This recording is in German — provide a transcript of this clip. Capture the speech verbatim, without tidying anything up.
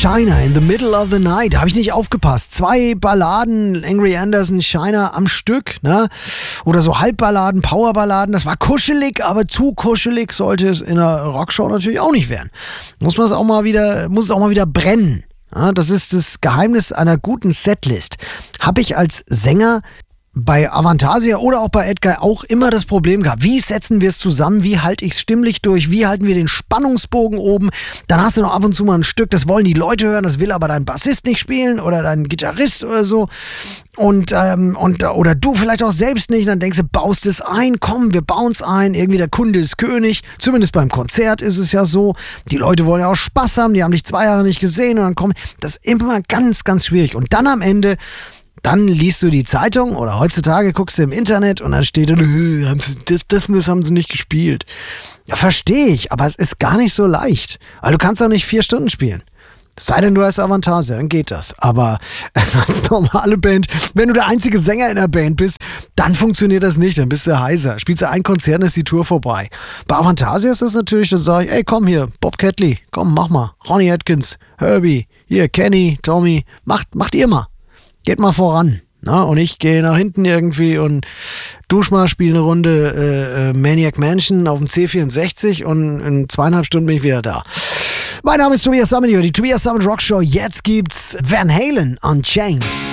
Shiner, In the Middle of the Night. Habe ich nicht aufgepasst. Zwei Balladen, Angry Anderson, Shiner am Stück, ne? Oder so Halbballaden, Powerballaden. Das war kuschelig, aber zu kuschelig sollte es in einer Rockshow natürlich auch nicht werden. Muss man es auch mal wieder, muss es auch mal wieder brennen. Ja, das ist das Geheimnis einer guten Setlist. Habe ich als Sänger bei Avantasia oder auch bei Edguy auch immer das Problem gehabt. Wie setzen wir es zusammen? Wie halte ich es stimmlich durch? Wie halten wir den Spannungsbogen oben? Dann hast du noch ab und zu mal ein Stück, das wollen die Leute hören, das will aber dein Bassist nicht spielen oder dein Gitarrist oder so. Und, ähm, und, oder du vielleicht auch selbst nicht. Dann denkst du, baust es ein, komm, wir bauen es ein. Irgendwie der Kunde ist König. Zumindest beim Konzert ist es ja so. Die Leute wollen ja auch Spaß haben, die haben dich zwei Jahre nicht gesehen und dann kommen. Das ist immer ganz, ganz schwierig. Und dann am Ende, dann liest du die Zeitung oder heutzutage guckst du im Internet und dann steht, das, das, das haben sie nicht gespielt. Ja, verstehe ich, aber es ist gar nicht so leicht. Weil du kannst auch nicht vier Stunden spielen. Es sei denn, du hast Avantasia, dann geht das. Aber als normale Band, wenn du der einzige Sänger in der Band bist, dann funktioniert das nicht, dann bist du heiser. Spielst du ein Konzert, dann ist die Tour vorbei. Bei Avantasia ist das natürlich, dann sage ich, ey, komm hier, Bob Catley, komm, mach mal. Ronnie Atkins, Herbie, hier, Kenny, Tommy, macht, macht ihr mal. Geht mal voran. Na, und ich gehe nach hinten irgendwie und dusch mal, spiele eine Runde äh, äh, Maniac Mansion auf dem C vierundsechzig und in zweieinhalb Stunden bin ich wieder da. Mein Name ist Tobias Sammet, die Tobias Sammet Rock Show. Jetzt gibt's Van Halen Unchained.